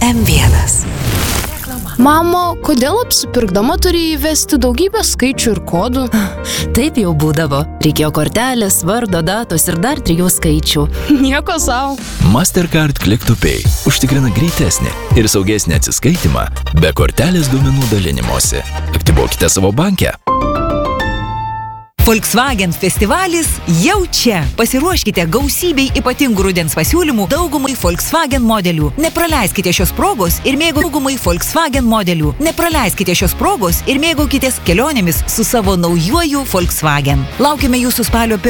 M1. Mama, kodėl apsipirkdama turi įvesti daugybę skaičių ir kodų? Taip jau būdavo. Reikėjo kortelės, vardo, datos ir dar 3 skaičių. Nieko sau. Mastercard Click to Pay užtikrina greitesnį ir saugesnį atsiskaitimą be kortelės duomenų dalinimosi. Aktyvuokite savo bankę. Volkswagen festivalis jau čia. Pasiruoškite gausybei ypatingų rudens pasiūlymų daugumai Volkswagen modelių. Nepraleiskite šios progos ir mėgaukitės kelionėmis su savo naujuoju Volkswagen. Laukime jūsų spalio